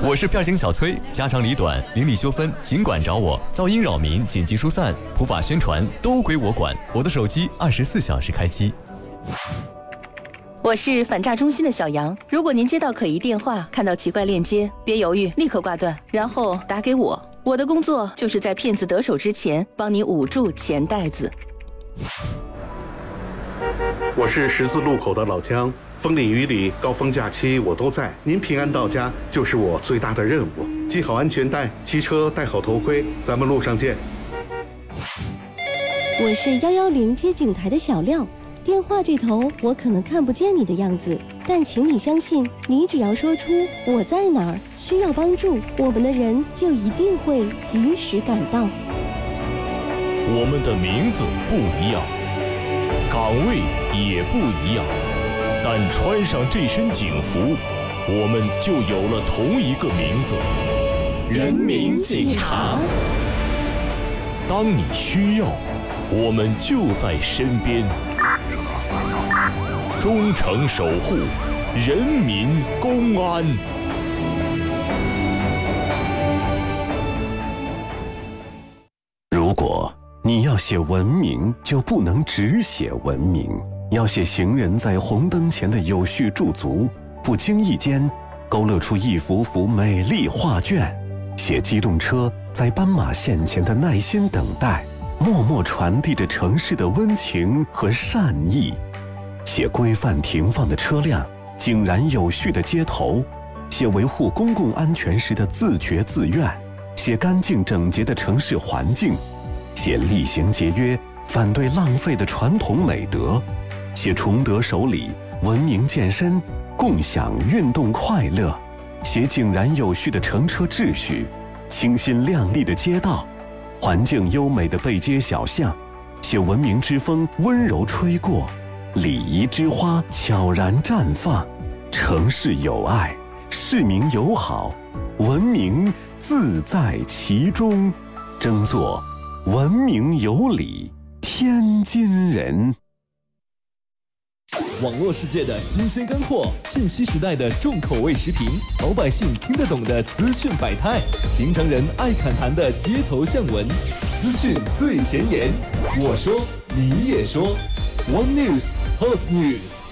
我是片警小崔，家长里短，邻里纠纷尽管找我，噪音扰民紧急疏散，普法宣传都归我管。我的手机24小时开机。 我是反诈中心的小杨，如果您接到可疑电话，看到奇怪链接，别犹豫，立刻挂断，然后打给我。我的工作就是在骗子得手之前，帮你捂住钱袋子。 我是十字路口的老姜，风里雨里，高峰假期我都在。您平安到家就是我最大的任务。系好安全带，骑车戴好头盔，咱们路上见。 我是110接警台的小廖。电话这头我可能看不见你的样子，但请你相信，你只要说出我在哪儿，需要帮助，我们的人就一定会及时赶到。 我们的名字不一样，岗位也不一样，但穿上这身警服，我们就有了同一个名字—— 人民警察。 当你需要，我们就在身边。忠诚守护人民公安。 如果你要写文明，就不能只写文明，要写行人在红灯前的有序驻足，不经意间勾勒出一幅幅美丽画卷，写机动车在斑马线前的耐心等待，默默传递着城市的温情和善意，写规范停放的车辆，井然有序的街头，写维护公共安全时的自觉自愿，写干净整洁的城市环境，写厉行节约、反对浪费的传统美德，写崇德守礼、文明健身、共享运动快乐，写井然有序的乘车秩序，清新亮丽的街道，环境优美的背街小巷，写文明之风温柔吹过，礼仪之花悄然绽放，城市有爱，市民友好，文明自在其中，争做文明有礼天津人。 网络世界的新鲜干货，信息时代的重口味时评，老百姓听得懂的资讯百态，平常人爱侃谈的街头巷闻，资讯最前沿。我说，你也说。One News Hot News。